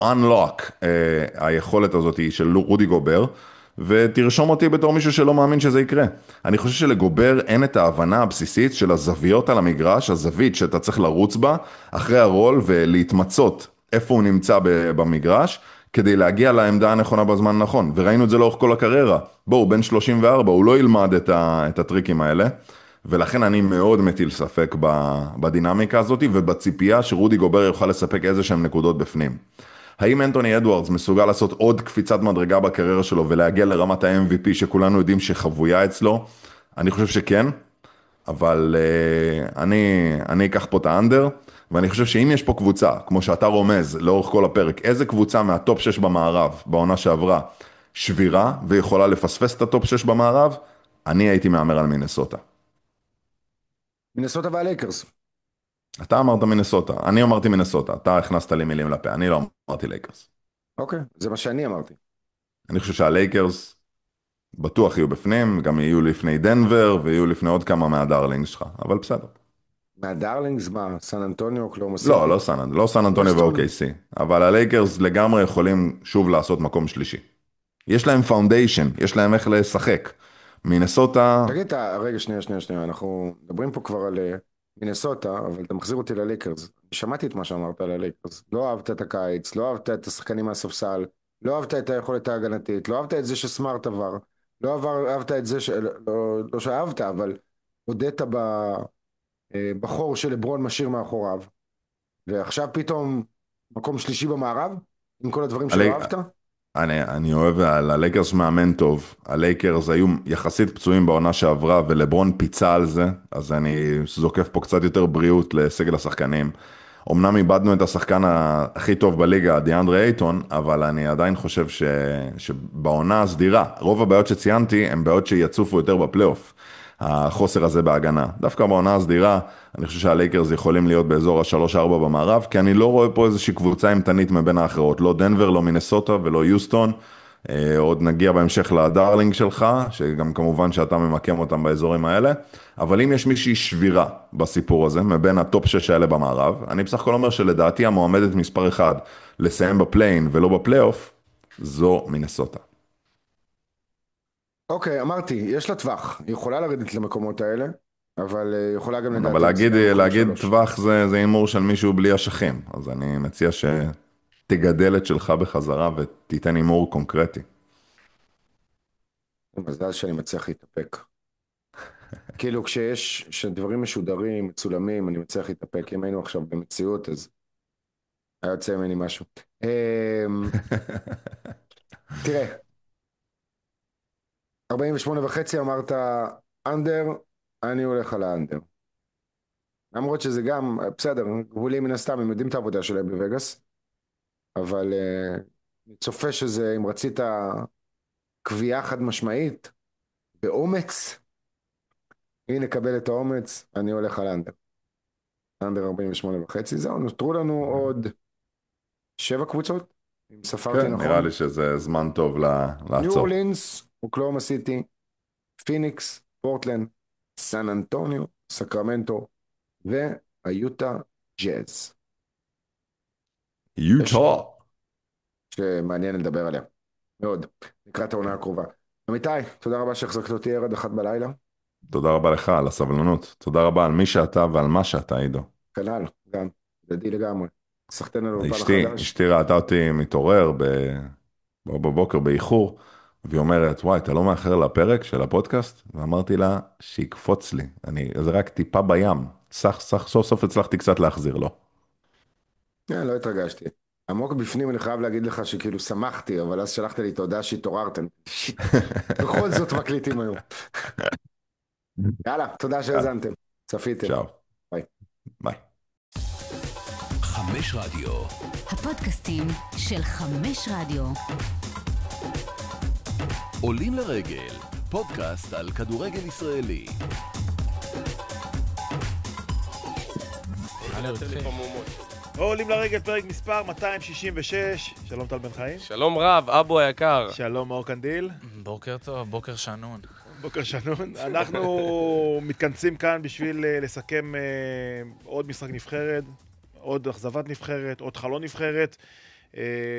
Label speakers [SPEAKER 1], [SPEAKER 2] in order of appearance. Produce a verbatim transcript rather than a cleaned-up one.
[SPEAKER 1] unlock uh, היכולת הזאת של רודי גובר, ותרשום אותי בתור מישהו שלא מאמין שזה יקרה. אני חושב שלגובר אין את ההבנה הבסיסית של הזוויות על המגרש, הזווית שאתה צריך לרוץ בה אחרי הרול ולהתמצות איפה הוא נמצא במגרש, כדי להגיע לעמדה הנכונה בזמן הנכון. וראינו את זה לאורך כל הקריירה. בואו, בן שלושים וארבע, הוא לא ילמד את, ה, את הטריקים האלה, ולכן אני מאוד מטיל ספק בדינמיקה הזאת, ובציפייה שרודי גובר יוכל לספק איזה שהם נקודות בפנים. האם אנטוני אדוארדס מסוגל לעשות עוד קפיצת מדרגה בקריירה שלו ולהגיע לרמת ה-אם וי פי שכולנו יודעים שחבויה אצלו? אני חושב שכן, אבל uh, אני, אני אקח פה את האנדר, ואני חושב שאם יש פה קבוצה, כמו שאתה רומז לאורך כל הפרק, איזה קבוצה מהטופ שש במערב, בעונה שעברה, שבירה ויכולה לפספס את הטופ שש במערב, אני הייתי מאמר על מינסוטה.
[SPEAKER 2] מינסוטה והלייקרס.
[SPEAKER 1] אתה אמרת מינסוטה, אני אמרתי מינסוטה, אתה הכנסת לי מילים לפה, אני לא אמרתי לייקרס.
[SPEAKER 2] אוקיי, זה מה שאני אמרתי.
[SPEAKER 1] אני חושב שהלייקרס בטוח יהיו בפנים, גם יהיו לפני דנבר, ויהיו לפני עוד כמה מהדארלינגס שלך, אבל בסדר.
[SPEAKER 2] מהדארלינגס, מה? סן אנטוניו, אוקלאומה
[SPEAKER 1] לא,
[SPEAKER 2] סיטי?
[SPEAKER 1] לא סן, לא סן אנטוניו
[SPEAKER 2] יוסטון?
[SPEAKER 1] ו-או קיי סי, אבל הלייקרס לגמרי יכולים שוב לעשות מקום שלישי. יש להם פאונדיישן, יש להם איך לשחק. מינסוטה,
[SPEAKER 2] תגיד, אתה- רגע, שנייה, שנייה, שנייה, אנחנו מדברים פה כבר על אה, מינסוטה, אבל אתה מחזיר אותי ללייקרס. שמעתי את מה שאמרת על הלייקרס. לא אהבת את הקיץ, לא אהבת את השחקנים מהספסל, לא אהבת את היכולת ההגנתית, לא אהבת את זה שסמארט עבר, לא עבר, אהבת את זה, ש... לא, לא לא שאהבת, אבל הודית ב... אה, בחור שלברון משאיר מאחוריו, ועכשיו פתאום מקום שלישי במערב, עם כל הדברים שלא
[SPEAKER 1] הלי...
[SPEAKER 2] אהבת?
[SPEAKER 1] אני, אני אוהב, על הלייקרס מאמן טוב, הלייקרס היו יחסית פצועים בעונה שעברה, ולברון פיצה על זה, אז אני זוקף פה קצת יותר בריאות לסגל השחקנים. אמנם איבדנו את השחקן הכי טוב בליגה, דיאנדרה אייטון, אבל אני עדיין חושב ש... שבעונה הסדירה, רוב הבעיות שציינתי הן בעיות שיצופו יותר בפלייאוף. החוסר הזה בהגנה. דווקא בעונה הסדירה, אני חושב שהלייקרס יכולים להיות באזור ה-שלוש ארבע במערב, כי אני לא רואה פה איזושהי קבוצה אימתנית מבין האחרות. לא דנבר, לא מינסוטה ולא יוסטון. אה, עוד נגיע בהמשך לדארלינג שלך, שגם כמובן שאתה ממקם אותם באזורים האלה. אבל אם יש מישהי שבירה בסיפור הזה, מבין הטופ שש האלה במערב, אני בסך הכל אומר שלדעתי המועמדת מספר אחד לסיים בפליין ולא בפלייאוף, זו מינסוטה.
[SPEAKER 2] אוקיי, אמרתי, יש לה טווח, היא יכולה לרדת למקומות האלה, אבל אה, יכולה גם
[SPEAKER 1] אבל
[SPEAKER 2] לדעתי
[SPEAKER 1] להגיד,
[SPEAKER 2] לסיים במקום
[SPEAKER 1] להגיד
[SPEAKER 2] השלוש.
[SPEAKER 1] טווח זה, זה הימור של מישהו בלי אשכים, אז אני מציע שתגדל את שלך בחזרה ותיתן הימור קונקרטי.
[SPEAKER 2] מזל שאני מצליח להתאפק. כאילו כשיש, כשדברים משודרים, מצולמים, אני מצליח להתאפק. אם היינו עכשיו במציאות, אז היה יוצא ממני משהו. אמ, תראה, ארבעים ושמונה וחצי אמרת אנדר, אני הולך על האנדר. למרות שזה גם, בסדר, גבולים מן הסתם, הם יודעים את העבודה שלהם בווגאס, אבל אה, אני צופה שזה, אם רצית קביעה חד משמעית, באומץ, הנה קבל את האומץ, אני הולך על אנדר. אנדר ארבעים ושמונה וחצי, זהו, נותרו לנו עוד שבע קבוצות, אם ספרתי
[SPEAKER 1] כן, נראה
[SPEAKER 2] נכון.
[SPEAKER 1] לי שזה זמן טוב ל-
[SPEAKER 2] ניו
[SPEAKER 1] לעצור.
[SPEAKER 2] אורלינס, אוקלאומה סיטי, פיניקס, פורטלנד, סן אנטוניו, סקרמנטו, והיוטה ג'אז. יש
[SPEAKER 1] יוטה.
[SPEAKER 2] שמעניין לדבר עליה, מאוד, לקראת העונה הקרובה. אמיתי, תודה רבה שהחזקת אותי ערד אחת בלילה.
[SPEAKER 1] תודה רבה לך על הסבלנות. תודה רבה על מי שאתה ועל מה שאתה, עידו.
[SPEAKER 2] כנ"ל, גם, ידידי לגמרי. סחטיין על האולפן
[SPEAKER 1] אשתי,
[SPEAKER 2] החדש.
[SPEAKER 1] אשתי ראתה אותי מתעורר ב... בבוקר באיחור, והיא אומרת, וואי, אתה לא מאחר לפרק של הפודקאסט? ואמרתי לה, שיקפוץ לי. אני, זה רק טיפה בים. סך, סך, סוף סוף הצלחתי קצת להחזיר לו.
[SPEAKER 2] כן, לא התרגשתי. עמוק בפנים אני חייב להגיד לך שכאילו שמחתי, אבל אז שלחת לי את ההודעה שהתעוררתם. שיט, בכל זאת מקליטים היום. יאללה, תודה
[SPEAKER 1] יאללה,
[SPEAKER 2] שהאזנתם. צפיתם.
[SPEAKER 1] צ'או.
[SPEAKER 2] ביי.
[SPEAKER 1] ביי.
[SPEAKER 3] חמש רדיו.
[SPEAKER 4] הפודקאסטים של חמש רדיו.
[SPEAKER 3] עולים לרגל. פודקאסט על כדורגל ישראלי.
[SPEAKER 5] עולים לרגל, פרק מספר מאתיים שישים ושש. שלום טל בן חיים.
[SPEAKER 6] שלום רב, אבו היקר.
[SPEAKER 5] שלום מאור קנדיל.
[SPEAKER 7] בוקר טוב, בוקר שנון.
[SPEAKER 5] בוקר שנון. אנחנו מתכנסים כאן בשביל אה, לסכם אה, עוד משחק נבחרת, עוד אכזבת נבחרת, עוד חלון נבחרת. אה,